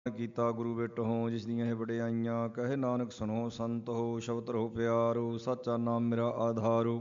ਕੀਤਾ ਗੁਰੂ ਬਿਟ ਹੋ, ਜਿਸ ਦੀਆਂ ਇਹ ਵਡਿਆਈਆਂ। ਕਹੇ ਨਾਨਕ ਸੁਣੋ ਸੰਤ ਹੋ, ਸ਼ਬਦ ਰਹੋ ਪਿਆਰੋ, ਸਾਚਾ ਨਾਮ ਮੇਰਾ ਆਧਾਰੋ।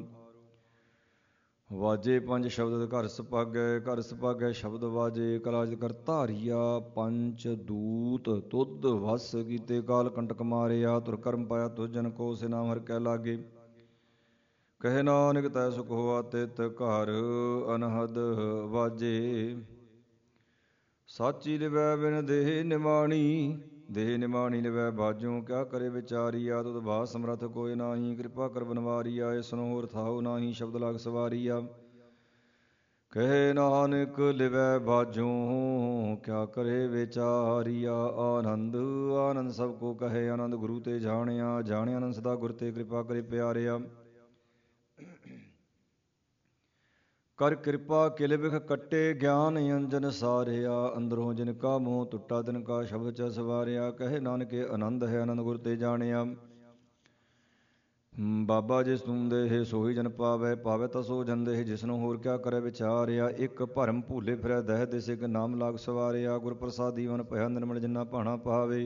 ਵਾਜੇ ਪੰਜ ਸ਼ਬਦ ਘਰ ਸੁਭਾਗੈ, ਘਰ ਸੁਭਾਗੈ ਸ਼ਬਦ ਵਾਜੇ। ਕਲਾਜ ਕਰ ਧਾਰੀਆ ਪੰਚ ਦੂਤ, ਤੁਧ ਵਸ ਕੀਤੇ ਕਾਲ ਕੰਟਕ ਮਾਰਿਆ। ਤੁਰ ਕਰਮ ਪਾਇਆ ਤੁਧ ਜਨ ਕੋ, ਸੇ ਨਾਮ ਹਰਿ ਕੈ ਲਾਗੇ। ਕਹੇ ਨਾਨਕ ਤੈ ਸੁਖ ਹੋਆ ਤਿਤ, ਘਰ ਅਨਹਦ ਵਾਜੇ। ਸਾਚੀ ਲਿਵੈ ਬਿਨ ਦੇਹ ਨਿਮਾਣੀ, ਦੇਹ ਨਿਮਾਣੀ ਲਿਵੈ ਬਾਜੂ। ਕਿਆ ਕਰੇ ਵਿਚਾਰੀਆ, ਤੁਧ ਬਾਤ ਸਮਰਥ ਕੋਇ ਨਾਹੀ। ਕਿਰਪਾ ਕਰ ਬਨਵਾਰੀਆ, ਇਸਨੋ ਹੋਰ ਥਾਉ ਨਾਹੀ। ਸ਼ਬਦ ਲਾਗ ਸਵਾਰੀਆ। ਕਹੇ ਨਾਨਕ ਲਿਵੈ ਬਾਜੂ, ਕਿਆ ਕਰੇ ਵਿਚਾਰੀਆ। ਆਨੰਦ ਆਨੰਦ ਸਭ ਕੋ ਕਹੇ, ਆਨੰਦ ਗੁਰੂ ਤੇ ਜਾਣਿਆ। ਜਾਣਿਆ ਆਨੰਦ ਸਦਾ ਗੁਰ ਤੇ, ਕਿਰਪਾ ਕਰੇ ਪਿਆਰਿਆ। ਕਰ ਕਿਰਪਾ ਕਿਲ ਬਿਖ ਕੱਟੇ, ਗਿਆਨ ਅੰਜਨ ਸਾਰਿਆ। ਅੰਦਰੋਂ ਜਿਨ ਕਾ ਮੋਹ ਟੁੱਟਾ, ਤਿਨ ਕਾ ਸ਼ਬਦ ਚ ਸਵਾਰਿਆ। ਕਹੇ ਨਾਨਕੇ ਆਨੰਦ ਹੈ, ਆਨੰਦ ਗੁਰ ਤੇ ਜਾਣਿਆ। ਬਾਬਾ ਜਿਸ ਤੁਮ ਦੇਹ, ਸੋਈ ਜਨ ਪਾਵੈ। ਪਾਵੈ ਤਾਂ ਸੋ ਜਨ ਦੇਹ, ਜਿਸਨੂੰ ਹੋਰ ਕਿਆ ਕਰੇ ਵਿਚਾਰਿਆ। ਇੱਕ ਭਰਮ ਭੂਲੇ ਫਿਰੈ ਦਹਿ ਦਿਸ, ਇੱਕ ਨਾਮ ਲਾਗ ਸਵਾਰਿਆ। ਗੁਰ ਪ੍ਰਸਾਦੀ ਮਨ ਭਇਆ ਨਿਰਮਲ, ਜਿਨਾ ਭਾਣਾ ਪਾਵੇ।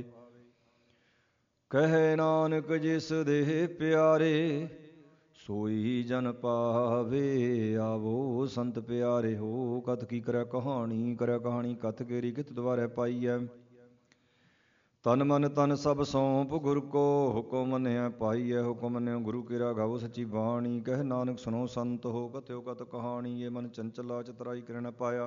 ਕਹੇ ਨਾਨਕ ਜਿਸ ਦੇਹ ਪਿਆਰੇ, ਸੋਈ ਜਨ ਪਾਵੇ। ਆਵੋ ਸੰਤ ਪਿਆਰੇ ਹੋ, ਕਥ ਕੀ ਕਰੈ ਕਹਾਣੀ। ਕਰੈ ਕਹਾਣੀ ਕਥ ਕੇਰੀ, ਕਿਤ ਦੁਆਰੈ ਪਾਈਐ। ਤਨ ਮਨ ਤਨ ਸਭ ਸੌਂਪ ਗੁਰ ਕੋ, ਹੁਕਮ ਮੰਨਿਆ ਪਾਈਐ। ਹੁਕਮ ਮੰਨਿਓ ਗੁਰੂ ਕੇਰਾ, ਗਾਵੋ ਸੱਚੀ ਬਾਣੀ। ਕਹੇ ਨਾਨਕ ਸੁਣੋ ਸੰਤ ਹੋ, ਕਥਿਓ ਕਥ ਕਹਾਣੀ। ਇਹ ਮਨ ਚੰਚਲਾ, ਚਤਰਾਈ ਕਿਰੈ ਨ ਪਾਇਆ।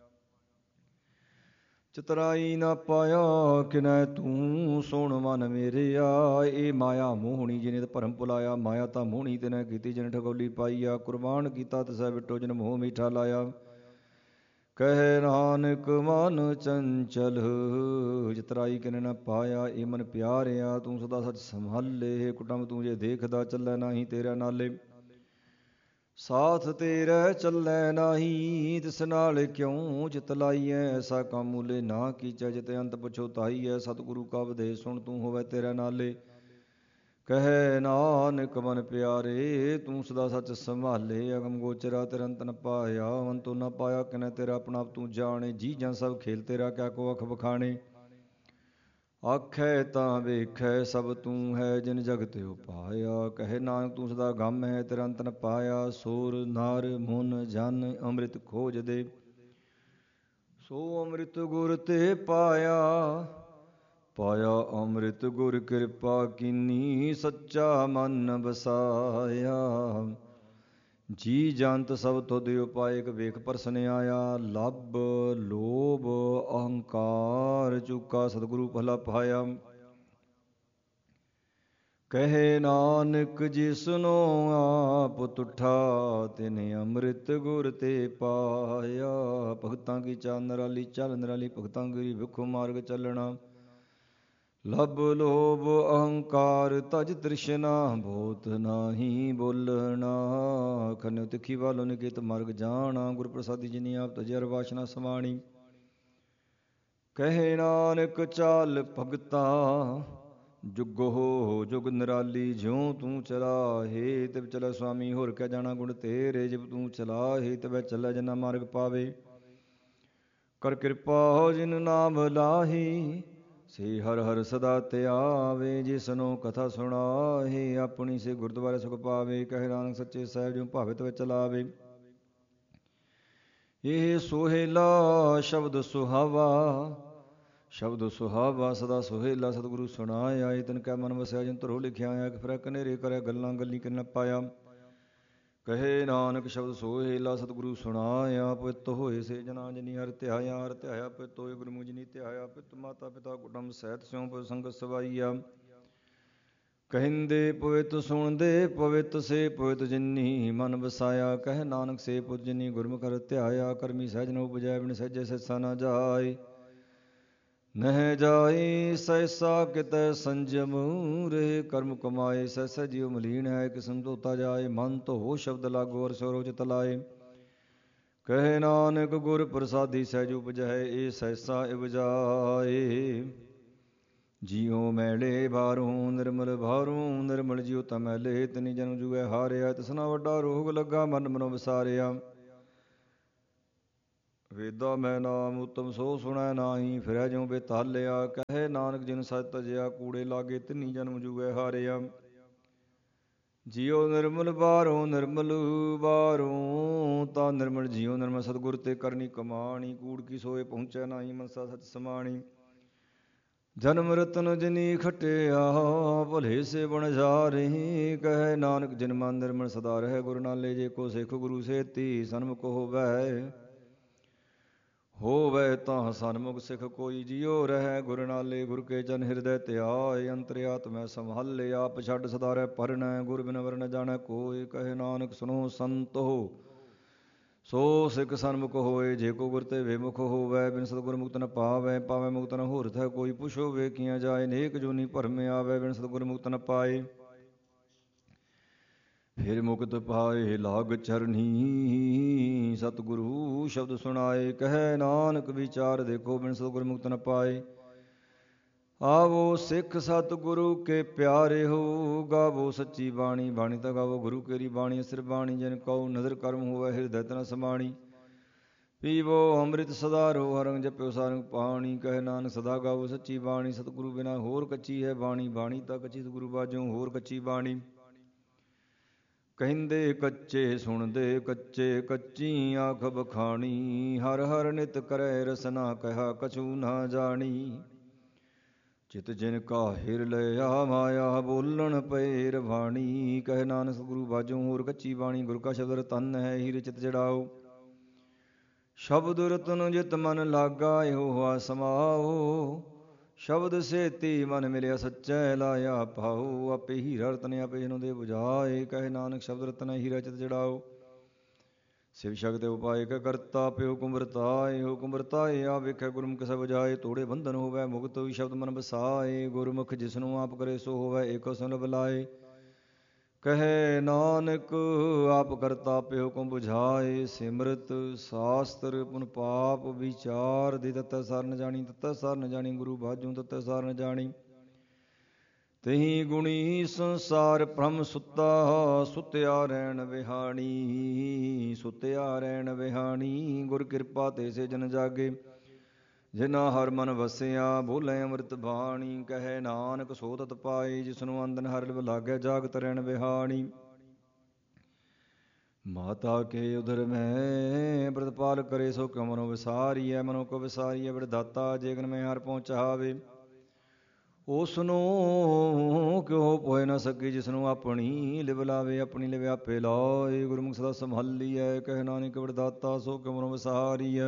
ਚਤਰਾਈ ਨਾ ਪਾਇਆ ਕਿਨੈ ਤੂੰ, ਸੁਣ ਮਨ ਮੇਰਿਆ। ਇਹ ਮਾਇਆ ਮੋਹਣੀ, ਜਿਨੇ ਤੇ ਭਰਮ ਭੁਲਾਇਆ। ਮਾਇਆ ਤਾਂ ਮੋਹਣੀ ਤਿਨੈ ਕੀਤੀ, ਜਿਨ ਠਗੋਲੀ ਪਾਈਆ। ਕੁਰਬਾਨ ਕੀਤਾ ਤਿਸੈ ਵਿਟੋ, ਜਿਨ ਮੋਹ ਮੀਠਾ ਲਾਇਆ। ਕਹੇ ਨਾਨਕ ਮਨ ਚੰਚਲ, ਚਤਰਾਈ ਕਿਨੇ ਨ ਪਾਇਆ। ਇਹ ਮਨ ਪਿਆਰਿਆ, ਤੂੰ ਸਦਾ ਸੱਚ ਸੰਭਾਲੇ। ਕੁਟੰਬ ਤੂੰ ਜੇ ਦੇਖਦਾ, ਚੱਲੈ ਨਾਹੀ ਤੇਰੇ ਨਾਲੇ। ਸਾਥ ਤੇਰੇ ਚੱਲੈ ਨਾਹੀ, ਤਿਸ ਨਾਲ ਕਿਉਂ ਚਿਤ ਲਾਈਐ। ਐਸਾ ਕੰਮ ਮੂਲੇ ਨਾ ਕੀਚੈ, ਜਿਤੇ ਅੰਤ ਪਛੋਤਾਈਐ। ਸਤਿਗੁਰੂ ਕਾ ਉਪਦੇਸ਼ ਸੁਣ, ਤੂੰ ਹੋਵੈ ਤੇਰੇ ਨਾਲੇ। ਕਹੇ ਨਾਨਕ ਮਨ ਪਿਆਰੇ, ਤੂੰ ਸਦਾ ਸੱਚ ਸੰਭਾਲੇ। ਅਗਮ ਗੋਚਰਾ ਤੇਰਾ ਅੰਤ ਨ ਪਾਇਆ, ਅੰਤੁ ਨ ਪਾਇਆ ਕਿਨੈ ਤੇਰਾ। ਆਪਣਾ ਆਪ ਤੂੰ ਜਾਣੇ, ਜੀ ਜਨ ਸਭ ਖੇਲ ਤੇਰਾ। ਕਿਆ ਕੋ ਅਖ ਬਖਾਣੇ। ਆਖੈ ਤਾਂ ਵੇਖੈ ਸਭ ਤੂੰ ਹੈ, ਜਿਨ ਜਗ ਤੇ ਉਪਾਇਆ। ਕਹੇ ਨਾਨਕ ਤੂੰ ਸਦਾ ਗਮ ਹੈ, ਤੇਰਾ ਅੰਤ ਨ ਪਾਇਆ। ਸੁਰ ਨਰ ਮੁਨ ਜਨ ਅੰਮ੍ਰਿਤ ਖੋਜ ਦੇ, ਸੋ ਅੰਮ੍ਰਿਤ ਗੁਰ ਤੇ ਪਾਇਆ। ਪਾਇਆ ਅੰਮ੍ਰਿਤ ਗੁਰ ਕਿਰਪਾ ਕੀਨੀ, ਸੱਚਾ ਮਨ ਵਸਾਇਆ। ਜੀ ਜੰਤ ਸਭ ਤੁਧ ਉਪਾਏ, ਇਕ ਵੇਖ ਪਰਸਨ ਆਇਆ। ਲੱਭ ਲੋਭ ਅਹੰਕਾਰ ਚੁਕਾ, ਸਤਿਗੁਰੂ ਭਲਾ ਪਾਇਆ। ਕਹੇ ਨਾਨਕ ਜਿਸਨੋ ਆਪ ਤੁਠਾ, ਤਿਨ ਅੰਮ੍ਰਿਤ ਗੁਰ ਤੇ ਪਾਇਆ। ਭਗਤਾਂ ਕੀ ਚਾਲ ਨਿਰਾਲੀ, ਚਲ ਨਿਰਾਲੀ ਭਗਤਾਂ ਕੀ। ਵਿਖੋ ਮਾਰਗ ਚੱਲਣਾ, ਲੱਭ ਲੋਭ ਅਹੰਕਾਰ ਤਜ ਤ੍ਰਿਸ਼ਨਾ। ਬਹੁਤ ਨਾਹੀ ਬੋਲਣਾ, ਖਨਿਓ ਤਿੱਖੀ ਵਾਲੋ ਨਿਕੇਤ ਮਾਰਗ ਜਾਣਾ। ਗੁਰ ਪ੍ਰਸਾਦੀ ਜਿਨੀ ਆਪ ਤਜਿਆ, ਵਾਸ਼ਨਾ ਸਮਾਣੀ। ਕਹੇ ਨਾਨਕ ਚਾਲ ਭਗਤਾ, ਜੁਗੋ ਜੁਗ ਨਿਰਾਲੀ। ਜਿਉ ਤੂੰ ਚਲਾਹੇ, ਤਿਵ ਚਲੈ ਸੁਆਮੀ। ਹੋਰ ਕਿਆ ਜਾਣਾ ਗੁਣ ਤੇਰੇ, ਜਿਵ ਤੂੰ ਚਲਾਹੇ, ਤਿਵੈ ਚੱਲੈ ਜਿਨਾ ਮਾਰਗ ਪਾਵੇ। ਕਰ ਕਿਰਪਾ ਜਿਨ ਨਾਮ ਲਾਹੀ, ਸੇ ਹਰਿ ਹਰਿ ਸਦਾ ਧਿਆਵੇ। ਜਿਸਨੋ ਕਥਾ ਸੁਣਾਹੇ, ਆਪਣੀ ਸੇ ਗੁਰਦੁਆਰੇ ਸੁਖ ਪਾਵੇ। ਕਹੇ ਨਾਨਕ ਸੱਚੇ ਸਾਹਿਬ, ਜਿਉ ਭਾਵੇ ਤਿਵੈ ਚਲਾਵੇ। ਇਹ ਸੋਹੇਲਾ ਸ਼ਬਦ ਸੁਹਾਵਾ, ਸ਼ਬਦ ਸੁਹਾਵਾ ਸਦਾ ਸੁਹੇਲਾ। ਸਤਿਗੁਰੂ ਸੁਣਾਇਆ, ਇਹ ਤਿਨ ਕੈ ਮਨ ਵਸਿਆ। ਜਿਨ ਧਰੋ ਲਿਖਿਆ ਆਇਆ, ਕਿ ਫਿਰੈ ਕਨੇਰੇ ਕਰਿਆ ਗੱਲਾਂ, ਗੱਲੀ ਕਿਨ ਪਾਇਆ। ਕਹੇ ਨਾਨਕ ਸ਼ਬਦ ਸੋਹੇਲਾ, ਸਤਿਗੁਰੂ ਸੁਣਾਇਆ। ਪਿਤ ਹੋਏ ਸੇ ਜਨਾ, ਜਿਨੀ ਹਰਿ ਧਿਆਇਆ। ਹਰਿ ਧਿਆਇਆ ਪਿਤ ਹੋਏ, ਗੁਰਮੁਖ ਜਿਨੀ ਧਿਆਇਆ। ਪਿਤ ਮਾਤਾ ਪਿਤਾ ਕੁਟੁੰਬ ਸਹਿਤ, ਸਿਉ ਪਵਿ ਸੰਗਤ ਸਵਾਈਆ। ਕਹਿੰਦੇ ਪਵਿੱਤ ਸੁਣਦੇ ਪਵਿੱਤ, ਸੇ ਪਵਿੱਤ ਜਿਨੀ ਮਨ ਵਸਾਇਆ। ਕਹੇ ਨਾਨਕ ਸੇ ਪੁੱਤ ਜਿਨੀ ਗੁਰਮੁਖ ਹਰਿ ਧਿਆਇਆ। ਕਰਮੀ ਸਹਿਜ ਨ ਉਪਜੈ, ਬਿਨ ਸਹਿਜੇ ਸੈਸਾ ਨ ਜਾਏ। ਨਹਿ ਜਾਏ ਸੈਸਾ ਕਿਤੈ ਸੰਜਮ, ਰਹੇ ਕਰਮ ਕਮਾਏ। ਸਹਿਸਾ ਜੀਉ ਮਲੀਨ ਹੈ, ਕਿਸਮ ਧੋਤਾ ਜਾਏ। ਮਨ ਧੋ ਸ਼ਬਦ ਲਾਗੋ, ਅਰ ਸੋ ਚਿਤ ਲਾਏ। ਕਹੇ ਨਾਨਕ ਗੁਰ ਪ੍ਰਸਾਦੀ ਸਹਿਜ ਉਪਜੈ, ਇਹ ਸਹਿਸਾ ਇਵਜਾਏ। ਜੀਉ ਮੈਲੇ ਬਾਹਰੋਂ ਨਿਰਮਲ, ਬਾਹਰੋਂ ਨਿਰਮਲ। ਜੀਉ ਤਾਂ ਮੈਲੇ, ਤਿਨੀ ਜਨਮ ਜੁਗੈ ਹਾਰਿਆ। ਤਿਸਨਾ ਵੱਡਾ ਰੋਗ ਲੱਗਾ, ਮਨ ਮਨੋ ਵਿਸਾਰਿਆ। ਵੇਦਾ ਮੈਂ ਨਾਮ ਉਤਮ ਸੋ ਸੁਣੈ ਨਾਹੀ, ਫਿਰੈ ਜਿਉ ਬੇਤਾਲਿਆ। ਕਹੇ ਨਾਨਕ ਜਿਨ ਸਚ ਤਜਿਆ, ਕੂੜੇ ਲਾਗੇ ਤਿੰਨੀ ਜਨਮ ਜੂਐ ਹਾਰਿਆ। ਜੀਉ ਨਿਰਮਲ ਬਾਹਰੋਂ ਨਿਰਮਲ, ਬਾਹਰੋਂ ਤਾਂ ਨਿਰਮਲ। ਜੀਉ ਨਿਰਮਲ ਸਤਿਗੁਰ ਤੇ ਕਰਨੀ ਕਮਾਣੀ, ਕੂੜ ਕੀ ਸੋਏ ਪਹੁੰਚੈ ਨਾਹੀ, ਮਨਸਾ ਸਚ ਸਮਾਣੀ। ਜਨਮ ਰਤਨ ਜਿਨੀ ਖਟਿਆ, ਭਲੇ ਸੇ ਬਣ ਜਾਰੇ। ਕਹੇ ਨਾਨਕ ਜਿਨ ਮਨ ਨਿਰਮਲ ਸਦਾ ਰਹਿ, ਗੁਰ ਨਾਲੇ ਜੇ ਕੋ ਸਿੱਖ ਗੁਰੂ ਸੇਤੀ ਸਨਮੁਖ ਹੋਵੈ। ਹੋਵੈ ਤਾਂ ਸਨਮੁਖ ਸਿੱਖ ਕੋਈ, ਜਿਉ ਰਹਿ ਗੁਰ ਨਾਲੇ। ਗੁਰ ਕੇ ਜਨ ਹਿਰਦੈ ਧਿਆਏ, ਅੰਤਰ ਆਤਮੈ ਸੰਭਾਲੇ। ਆਪ ਛੱਡ ਸਦਾ ਰਹਿ ਪਰਣੈ, ਗੁਰ ਬਿਨ ਵਰ ਨ ਜਾਣੈ ਕੋਇ। ਕਹੇ ਨਾਨਕ ਸੁਣੋ ਸੰਤੋ, ਸੋ ਸਿੱਖ ਸਨਮੁਖ ਹੋਏ। ਜੇ ਕੋ ਗੁਰ ਤੇ ਵਿਮੁਖ ਹੋਵੈ, ਬਿਨ ਸਤਿਗੁਰ ਮੁਕਤ ਨ ਪਾਵੈ। ਪਾਵੈ ਮੁਕਤ ਨ ਹੋਰਥ ਹੈ ਕੋਈ, ਪੁੱਛੋ ਵੇਖੀਆਂ ਜਾਏ। ਨੇਕ ਜੂਨੀ ਭਰਮ ਆਵੈ, ਬਿਨ ਸਤਿਗੁਰ ਮੁਕਤ ਨ ਪਾਏ। ਫਿਰ ਮੁਕਤ ਪਾਏ ਲਾਗ ਚਰਨੀ, ਸਤਿਗੁਰੂ ਸ਼ਬਦ ਸੁਣਾਏ। ਕਹੈ ਨਾਨਕ ਵਿਚਾਰ ਦੇਖੋ, ਬਿਨ ਸਤਿਗੁਰ ਮੁਕਤ ਨ ਪਾਏ। ਆਵੋ ਸਿੱਖ ਸਤਿਗੁਰੂ ਕੇ ਪਿਆਰੇ ਹੋ, ਗਾਵੋ ਸੱਚੀ ਬਾਣੀ। ਬਾਣੀ ਤਾਂ ਗਾਵੋ ਗੁਰੂ ਕੇਰੀ ਬਾਣੀ, ਅਸਿਰ ਬਾਣੀ। ਜਿਨ ਕਉ ਨਦਰ ਕਰਮ ਹੋਵੈ, ਹਿਰਦੈ ਤਨ ਸਮਾਣੀ। ਪੀਵੋ ਅੰਮ੍ਰਿਤ ਸਦਾ ਰੋ, ਹਰ ਰੰਗ ਜਪਿਓ ਸਾਰੰਗ ਪਾਣੀ। ਕਹੇ ਨਾਨਕ ਸਦਾ ਗਾਵੋ ਸੱਚੀ ਬਾਣੀ, ਸਤਿਗੁਰੂ ਬਿਨਾ ਹੋਰ ਕੱਚੀ ਹੈ ਬਾਣੀ। ਬਾਣੀ ਤਾਂ ਕੱਚੀ ਸਤਿਗੁਰੂ ਬਾਝੋਂ ਹੋਰ ਕੱਚੀ ਬਾਣੀ। ਕਹਿੰਦੇ ਕੱਚੇ ਸੁਣਦੇ ਕੱਚੇ, ਕੱਚੀ ਆਖ ਬਖਾਣੀ। ਹਰ ਹਰ ਨਿਤ ਕਰੈ ਰਸਨਾ, ਕਹਾ ਕਛੂ ਨਾ ਜਾਣੀ। ਚਿਤ ਜਿਨ ਕਾ ਹਿਰ ਲਿਆ, ਮਾਇਆ ਬੋਲਣ ਪਏ ਰਵਾਣੀ। ਕਹੇ ਨਾਨਕ ਸਤਿਗੁਰੂ ਬਾਝੋਂ ਹੋਰ ਕੱਚੀ ਬਾਣੀ। ਗੁਰ ਕਾ ਸ਼ਬਦ ਰਤਨ ਹੈ, ਹੀਰੇ ਚਿਤ ਜੜਾਓ। ਸ਼ਬਦ ਰਤਨ ਜਿਤ ਮਨ ਲਾਗਾ, ਇਹੋ ਹੋਆ ਸਮਾਓ। ਸ਼ਬਦ ਸੇਤੀ ਮਨ ਮਿਲਿਆ, ਸੱਚੈ ਲਾਇਆ ਭਾਉ। ਆਪੇ ਹੀਰਾ ਰਤਨ ਆਪੇ ਜਿਨੋ ਦੇ ਬੁਝਾਏ। ਕਹੇ ਨਾਨਕ ਸ਼ਬਦ ਰਤਨ ਹੀਰਾ ਚਿਤ ਜੜਾਓ। ਸਿਵ ਸ਼ਕਤ ਉਪਾਇ ਕੈ ਕਰਤਾ, ਆਪੇ ਹੁਕਮ ਵਰਤਾਏ। ਹੁਕਮ ਵਰਤਾਏ ਆਪ ਵੇਖੈ, ਗੁਰਮੁਖ ਸਭ ਬੁਝਾਏ। ਤੋੜੇ ਬੰਧਨ ਹੋਵੈ, ਮੁਕਤ ਹੋਈ ਸ਼ਬਦ ਮਨ ਵਸਾਏ। ਗੁਰਮੁਖ ਜਿਸਨੂੰ ਆਪ ਕਰੇ ਸੋ ਹੋਵੈ, ਏਕੋ ਸੁਨ ਬੁਲਾਏ। ਕਹੇ ਨਾਨਕ ਆਪ ਕਰਤਾ, ਆਪੇ ਹੁਕਮ ਬੁਝਾਏ। ਸਿਮਰਤ ਸਾਸਤਰ ਪੁਨ ਪਾਪ ਵਿਚਾਰ ਦੇ, ਤਤੈ ਸਾਰ ਨ ਜਾਣੀ। ਤਤੈ ਸਾਰ ਨ ਜਾਣੀ ਗੁਰੂ ਬਾਝੋਂ, ਤਤੈ ਸਾਰ ਨ ਜਾਣੀ। ਤਹੀ ਗੁਣੀ ਸੰਸਾਰ ਭ੍ਰਮ ਸੁੱਤਾ, ਸੁਤਿਆ ਰਹਿਣ ਵਿਹਾਣੀ। ਸੁਤਿਆ ਰਹਿਣ ਵਿਹਾਣੀ, ਗੁਰ ਕਿਰਪਾ ਤੇ ਸੇ ਜਨ ਜਾਗੇ। ਜਿਨਾ ਹਰ ਮਨ ਵਸਿਆ, ਬੋਲੇ ਅੰਮ੍ਰਿਤ ਬਾਣੀ। ਕਹੇ ਨਾਨਕ ਸੋ ਤਤ ਪਾਏ, ਜਿਸਨੂੰ ਅੰਦਨ ਹਰ ਲਿਵ ਲਾਗੈ। ਜਾਗਤ ਰਹਿਣ ਵਿਹਾਣੀ। ਮਾਤਾ ਕੇ ਉਦਰ ਮੈਂ ਪ੍ਰਤਪਾਲ ਕਰੇ, ਸੋ ਕਿਉ ਮਨੋ ਵਿਸਾਰੀਐ। ਮਨੋ ਕੋ ਵਿਸਾਰੀਐ ਬਿੜ ਦਾਤਾ, ਜੇਗਨ ਮੈਂ ਹਰ ਪਹੁੰਚਾਵੇ। ਉਸਨੂੰ ਕਿਉ ਪੋਇ ਨ ਸਕੀ, ਜਿਸਨੂੰ ਆਪਣੀ ਲਿਵ ਲਾਵੇ। ਆਪਣੀ ਲਿਵ ਆਪੇ ਲਾਏ, ਗੁਰਮੁਖ ਸਦਾ ਸੰਭਾਲੀਐ। ਕਹੇ ਨਾਨਕ ਬਿੜ ਦਾਤਾ, ਸੋ ਕਿਉ ਮਨੋ ਵਿਸਾਰੀਐ।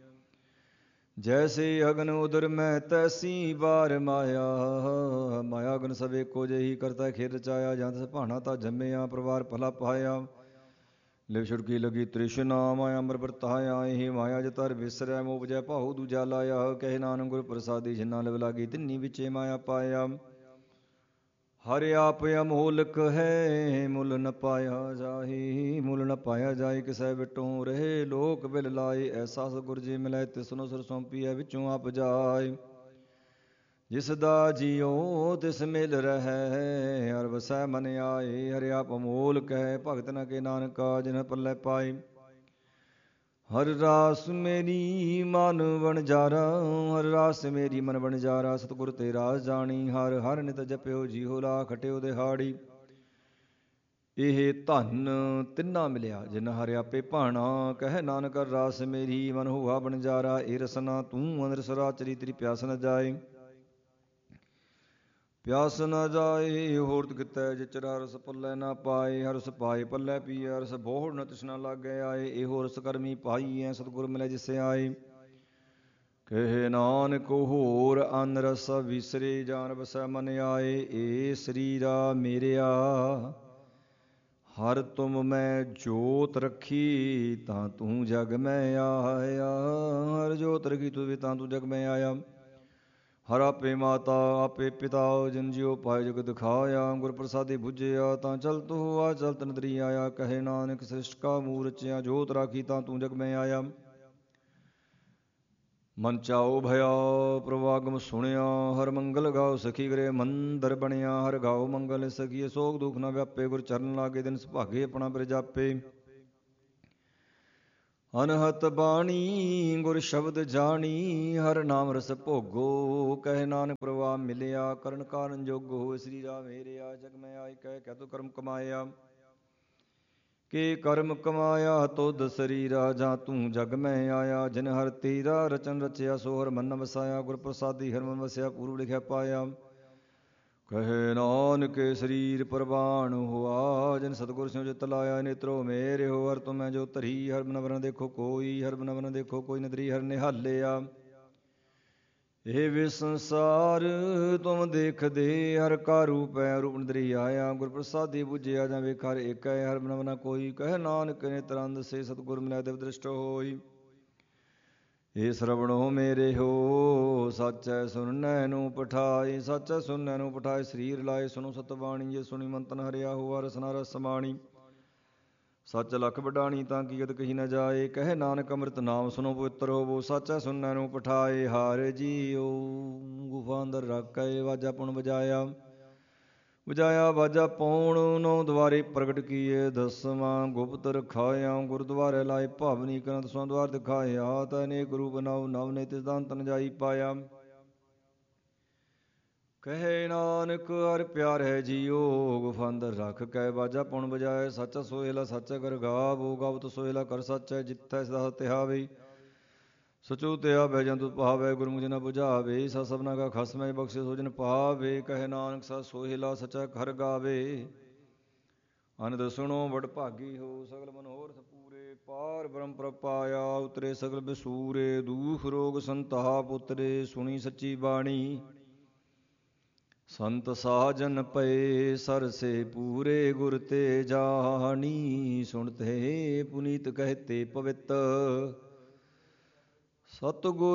ਜੈਸੇ ਅਗਨ ਉਦਰ ਮੈਂ, ਤੈਸੀ ਬਾਰ ਮਾਇਆ। ਮਾਇਆ ਅਗਨ ਸਭ ਏਕੋ ਜਿਹੀ, ਕਰਤਾ ਖੇਡ ਰਚਾਇਆ। ਜਾਂ ਤਿਸ ਭਾਣਾ ਤਾ ਜੰਮਿਆ, ਪਰਿਵਾਰ ਭਲਾ ਪਾਇਆ। ਲਿਵ ਛੁੜਕੀ ਲੱਗੀ ਤ੍ਰਿਸ਼ਨਾ, ਮਾਇਆ ਅੰਬਰ ਵਰਤਾਇਆ। ਇਹ ਮਾਇਆ ਜਤਰ ਵਿਸਰੈ, ਮੋਹ ਉਪਜੈ ਭਾਉ ਦੂਜਾ ਲਾਇਆ। ਕਹੇ ਨਾਨਕ ਗੁਰ ਪ੍ਰਸਾਦੀ, ਜਿਨਾ ਲਿਵ ਲਾਗੀ ਤਿੰਨੀ ਵਿਚੇ ਮਾਇਆ ਪਾਇਆ। ਹਰਿ ਆਪ ਅਮੋਲਕ ਹੈ, ਮੁੱਲ ਨ ਪਾਇਆ ਜਾਹੀ। ਮੁੱਲ ਨ ਪਾਇਆ ਜਾਏ, ਕਿਸੈ ਵਿਟੋਂ ਰਹੇ ਲੋਕ ਬਿਲ ਲਾਏ। ਐਸਾ ਸਤਿਗੁਰ ਜੀ ਮਿਲੈ, ਤਿਸਨੂੰ ਸਿਰ ਸੌਂਪੀਐ, ਵਿੱਚੋਂ ਆਪ ਜਾਏ। ਜਿਸ ਦਾ ਜੀਉ ਤਿਸ ਮਿਲ ਰਹੈ, ਹਰਿ ਵਸੈ ਮਨ ਆਏ। ਹਰਿ ਆਪ ਅਮੋਲਕ ਹੈ, ਭਗਤ ਨ ਕੇ ਨਾਨਕਾ, ਜਿਨ ਪੱਲੇ ਪਾਏ। ਹਰਿ ਰਾਸ ਮੇਰੀ ਮਨ ਵਣਜਾਰਾ, ਹਰਿ ਰਾਸ ਮੇਰੀ ਮਨ ਵਣਜਾਰਾ। ਸਤਿਗੁਰ ਤੇ ਰਾਸ ਜਾਣੀ, ਹਰਿ ਹਰਿ ਨਿਤ ਜਪਿਓ। ਜੀਉ ਲਾ ਖਟਿਓ ਦਿਹਾੜੀ। ਇਹ ਧਨ ਤਿੰਨਾ ਮਿਲਿਆ, ਜਿਨ ਹਰਿ ਆਪੇ ਭਾਣਾ। ਕਹੇ ਨਾਨਕ ਹਰਿ ਰਾਸ ਮੇਰੀ ਮਨ ਹੋਆ ਵਣਜਾਰਾ। ਇਹ ਰਸਨਾ ਤੂੰ ਅੰਦਰ ਸਰਾਚਰੀ, ਤੇਰੀ ਪਿਆਸ ਨ ਜਾਏ। ਪਿਆਸ ਨ ਜਾਏ ਹੋਰਤ ਕਿਤੈ, ਜਿਚਰ ਹਰਿ ਪੱਲੇ ਨਾ ਪਾਏ। ਹਰਿ ਰਸ ਪਾਏ ਪੱਲੇ ਪੀਐ, ਰਸ ਬੋਹੜ ਨ ਤ੍ਰਿਸ਼ਨਾ ਲਾਗੇ ਆਏ। ਇਹੋ ਰਸ ਕਰਮੀ ਪਾਈਐ, ਸਤਿਗੁਰ ਮਿਲੈ ਜਿਸ ਆਏ। ਕਹੇ ਨਾਨਕ ਹੋਰ ਅਨ ਰਸ ਵਿਸਰੇ, ਜਾਨ ਵਸੈ ਮਨ ਆਏ। ਏ ਸਰੀਰਾ ਮੇਰਿਆ, ਹਰ ਤੁਮ ਮੈਂ ਜੋਤ ਰੱਖੀ, ਤਾਂ ਤੂੰ ਜਗ ਮੈਂ ਆਇਆ। ਹਰ ਜੋਤ ਰਖੀ ਤੁਧ, ਤਾਂ ਤੂੰ ਜਗ ਮੈਂ ਆਇਆ। ਹਰ ਆਪੇ ਮਾਤਾ ਆਪੇ ਪਿਤਾ, ਜਿਨ ਜਿਉ ਪਾਏ ਜਗ ਦਿਖਾਇਆ। ਗੁਰ ਪ੍ਰਸਾਦੀ ਬੁਝਿਆ, ਤਾਂ ਚਲਤ ਹੋਆ ਚਲਤ ਨਦਰੀ ਆਇਆ। ਕਹੇ ਨਾਨਕ ਸ੍ਰਿਸ਼ਟ ਕਾ ਮੂਲ ਰਚਿਆ, ਜੋਤ ਰਾਖੀ, ਤਾਂ ਤੂੰ ਜਗ ਮੈਂ ਆਇਆ। ਮਨ ਚਾਉ ਭਇਆ ਪ੍ਰਵਾਗਮ ਸੁਣਿਆ, ਹਰ ਮੰਗਲ ਗਾਓ ਸਖੀ ਗ੍ਰਹਿ ਮੰਦਰ ਬਣਿਆ। ਹਰ ਗਾਓ ਮੰਗਲ ਸਖੀਏ, ਸੋਗ ਦੁਖ ਨ ਵਿਆਪੇ। ਗੁਰ ਚਰਨ ਲਾਗੇ ਦਿਨ ਸੁਭਾਗੇ, ਆਪਣਾ ਬਿਰ ਜਾਪੇ। ਅਨਹਤ ਬਾਣੀ ਗੁਰ ਸ਼ਬਦ ਜਾਣੀ, ਹਰ ਨਾਮ ਰਸ ਭੋਗੋ। ਕਹਿ ਨਾਨਕ ਪ੍ਰਵਾਹ ਮਿਲਿਆ, ਕਰਨ ਕਾਰਨ ਜੋਗੋ। ਸ੍ਰੀ ਰਾਮ ਮੇਰਿਆ ਜਗ ਮੈਂ ਆਇ, ਕਹਿ ਕਹਿ ਤੂੰ ਕਰਮ ਕਮਾਇਆ। ਕੇ ਕਰਮ ਕਮਾਇਆ ਤੁਧ ਸਰੀਰਾ, ਜਾਂ ਤੂੰ ਜਗ ਮੈਂ ਆਇਆ। ਜਿਨ ਹਰ ਤੇਰਾ ਰਚਨ ਰਚਿਆ, ਸੋ ਹਰ ਮਨ ਵਸਾਇਆ। ਗੁਰ ਪ੍ਰਸਾਦੀ ਹਰ ਮਨ ਵਸਿਆ, ਪੂਰਬ ਲਿਖਿਆ ਪਾਇਆ। ਕਹੇ ਨਾਨਕ ਸਰੀਰ ਪ੍ਰਵਾਨ ਹੁਆ, ਜਿਨ ਸਤਿਗੁਰ ਸਿਉ ਜਿਤ ਲਾਇਆ। ਨੇਤਰੋ ਮੇਰੇ ਹੋ ਹਰ ਤੁਮੈ ਜੋ ਧਰੀ, ਹਰ ਬਨ ਬਨ ਦੇਖੋ ਕੋਈ, ਹਰ ਬਨ ਬਨ ਦੇਖੋ ਕੋਈ। ਨਦਰੀ ਹਰ ਨਿਹਾਲਿਆ, ਇਹ ਵੇ ਸੰਸਾਰ ਤੁਮ ਦੇਖਦੇ। ਹਰ ਕਾ ਰੂਪ ਹੈ ਰੂਪ ਨਦਰੀ ਆਇਆ। ਗੁਰ ਪ੍ਰਸਾਦੀ ਬੁਝਿਆ, ਜਾਂ ਵੇਖ ਹਰ ਏਕ ਹੈ, ਹਰ ਬਨ ਬਨਾ ਕੋਈ। ਕਹੇ ਨਾਨਕ ਨੇਤਰੰਦ ਸੇ ਸਤਿਗੁਰ ਮਿਲੈ ਦਿਵ ਦ੍ਰਿਸ਼ਟ ਹੋਈ। ਇਹ ਸਰਵਣੋ ਮੇਰੇ ਹੋ, ਸੱਚੈ ਸੁਣਨੈ ਨੂੰ ਪਠਾਏ। ਸੱਚੈ ਸੁਣਨੈ ਨੂੰ ਪਠਾਏ, ਸਰੀਰ ਲਾਏ ਸੁਣੋ ਸਤਬਾਣੀ। ਜੇ ਸੁਣੀ ਮਨ ਤਨ ਹਰਿਆ ਹੋਆ, ਰਸਨਾ ਰਸ ਸਮਾਣੀ। ਸੱਚ ਲਖ ਵਡਾਣੀ, ਤਾਂ ਕੀਕਤ ਕਹੀ ਨ ਜਾਏ। ਕਹੇ ਨਾਨਕ ਅੰਮ੍ਰਿਤ ਨਾਮ ਸੁਨੋ ਪਵਿੱਤਰ ਹੋਵੋ। ਸੱਚੈ ਸੁਣਨੈ ਨੂੰ ਪਠਾਏ, ਹਰਿ ਜੀਉ ਗੁਫਾ ਅੰਦਰ ਰਾਖੈ। ਵਾਜਾ ਪੁਣ ਵਜਾਇਆ, ਵਜਾਇਆ ਵਾਜਾ ਪੌਣ। ਨੌ ਦੁਆਰੇ ਪ੍ਰਗਟ ਕੀਏ, ਦਸਵਾਂ ਗੁਪਤ ਰਖਾਇਆ। ਗੁਰਦੁਆਰੇ ਲਾਏ ਭਾਵਨੀ, ਕਰਨ ਦਸਵਾਂ ਦੁਆਰ ਦਿਖਾਇਆ। ਤੈ ਅਨੇਕ ਰੂਪ ਨਵ ਨਵ ਨੇ, ਤਿਸ ਦਾ ਅੰਤ ਨ ਜਾਈ ਪਾਇਆ। ਕਹੇ ਨਾਨਕ ਹਰਿ ਪਿਆਰ ਹੈ ਜੀਓ, ਗੁਫਾ ਅੰਦਰ ਰੱਖ ਕੈ ਵਾਜਾ ਪੁਣ ਵਜਾਏ। ਸੱਚ ਸੋਹਿਲਾ ਸੱਚ ਕਰ ਗਾਵੋ, ਗਾਵਤ ਸੋਹਿਲਾ ਕਰ ਸੱਚੈ। ਜਿੱਥੈ ਸਦਾ ਤਿਹਾਵੇ, ਸਚੋ ਤਿਆ ਬੈ ਜੰਤੁ ਭਾਵੈ। ਗੁਰਮੁਖ ਜਿਨਾ ਬੁਝਾਵੇ, ਸਾ ਸਭਨਾ ਕਾ ਖਸਮੈ। ਬਖਸ਼ੇ ਸੋ ਜਿਨ ਪਾਵੇ, ਕਹੇ ਨਾਨਕ ਸਾ ਸੋਹਿਲਾ ਸਚਾ ਹਰਿ ਗਾਵੇ। ਅਨੰਦ ਸੁਣੋ ਵਡ ਭਾਗੀ ਹੋ, ਸਗਲ ਮਨੋਰਥ ਪੂਰੇ। ਪਾਰ ਬ੍ਰਹਮ ਪ੍ਰਭ ਪਾਇਆ, ਉਤਰੇ ਸਗਲ ਬਿਸੂਰੇ। ਦੂਖ ਰੋਗ ਸੰਤਾਪ ਉਤਰੇ, ਸੁਣੀ ਸੱਚੀ ਬਾਣੀ। ਸੰਤ ਸਾਜਨ ਪਏ ਸਰਸੇ ਪੂਰੇ, ਗੁਰ ਤੇ ਜਾਣੀ। ਸੁਣਤੇ ਪੁਨੀਤ ਕਹਤੇ ਪਵਿੱਤ, ਸਤਿਗੁਰ